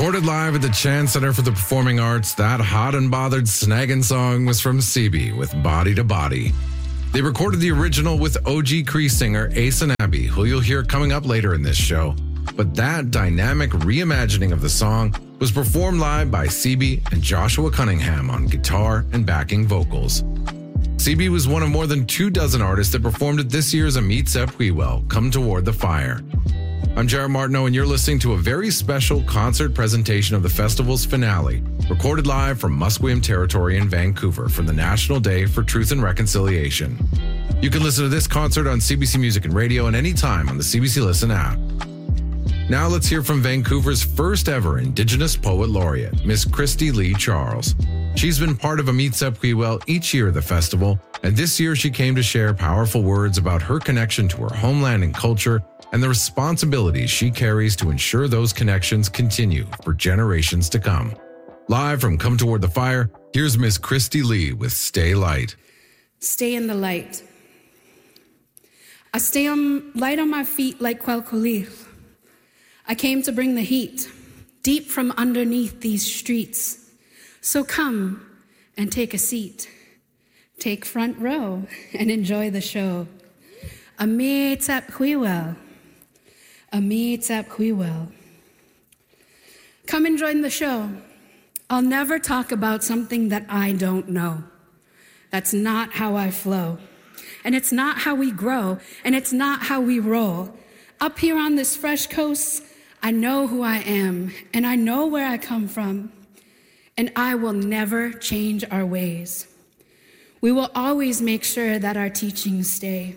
Recorded live at the Chan Center for the Performing Arts, that hot and bothered snaggin' song was from CB with Body to Body. They recorded the original with OG Cree singer Ace and Abby, who you'll hear coming up later in this show. But that dynamic reimagining of the song was performed live by CB and Joshua Cunningham on guitar and backing vocals. CB was one of more than 24 artists that performed at this year's Amit Sepp Huiwel, Come Toward the Fire. I'm Jared Martineau, and you're listening to a very special concert presentation of the festival's finale, recorded live from Musqueam Territory in Vancouver for the National Day for Truth and Reconciliation. You can listen to this concert on CBC Music and Radio and anytime on the CBC Listen app. Now let's hear from Vancouver's first ever Indigenous Poet Laureate, Miss Christy Lee Charles. She's been part of Amit Sepp Huiwel each year at the festival, and this year she came to share powerful words about her connection to her homeland and culture and the responsibilities she carries to ensure those connections continue for generations to come. Live from Come Toward the Fire, here's Miss Christy Lee with Stay Light. Stay in the light. I stay light on my feet like Quelcolir. I came to bring the heat, deep from underneath these streets. So come and take a seat. Take front row and enjoy the show. Amit Sepp Huiwel. Amit Sepp Huiwel. Come and join the show. I'll never talk about something that I don't know. That's not how I flow. And it's not how we grow. And it's not how we roll. Up here on this fresh coast, I know who I am. And I know where I come from. And I will never change our ways. We will always make sure that our teachings stay.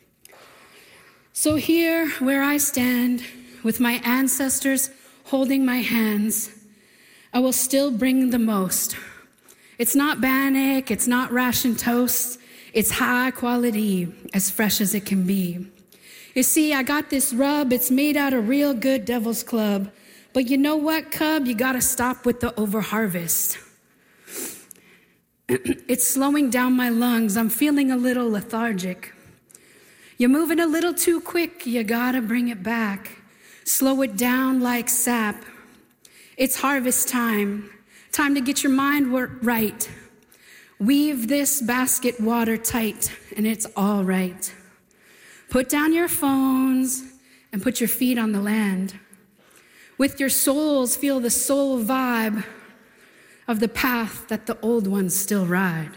So here, where I stand, with my ancestors holding my hands, I will still bring the most. It's not Bannock, it's not ration toast, it's high quality, as fresh as it can be. You see, I got this rub, it's made out of real good Devil's Club. But you know what, Cub? You gotta stop with the overharvest. It's slowing down my lungs, I'm feeling a little lethargic. You're moving a little too quick, you gotta bring it back. Slow it down like sap. It's harvest time, time to get your mind right. Weave this basket watertight, and it's all right. Put down your phones and put your feet on the land. With your souls, feel the soul vibe of the path that the old ones still ride.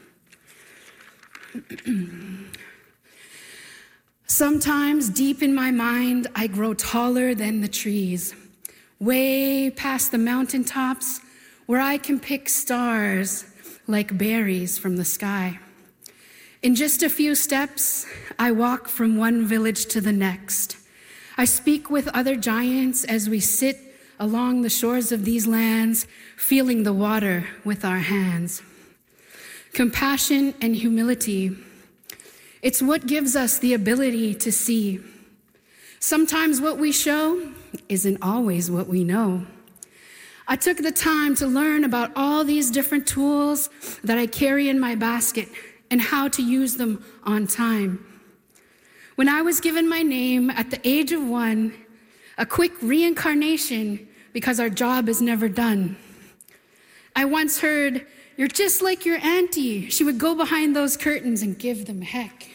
Sometimes deep in my mind, I grow taller than the trees, way past the mountaintops where I can pick stars like berries from the sky. In just a few steps, I walk from one village to the next. I speak with other giants as we sit along the shores of these lands, feeling the water with our hands. Compassion and humility, it's what gives us the ability to see. Sometimes what we show isn't always what we know. I took the time to learn about all these different tools that I carry in my basket and how to use them on time. When I was given my name at the age of 1, a quick reincarnation because our job is never done. I once heard, "You're just like your auntie. She would go behind those curtains and give them heck."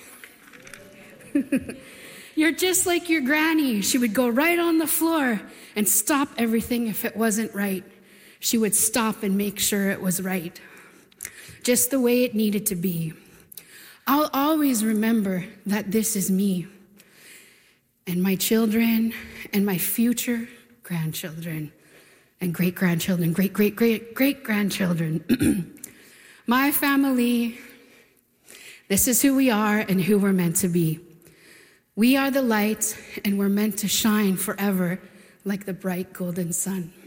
"You're just like your granny. She would go right on the floor and stop everything if it wasn't right. She would stop and make sure it was right. Just the way it needed to be." I'll always remember that this is me and my children and my future grandchildren and great-grandchildren, great-great-great-great-grandchildren. My family, this is who we are and who we're meant to be. We are the light, and we're meant to shine forever like the bright golden sun.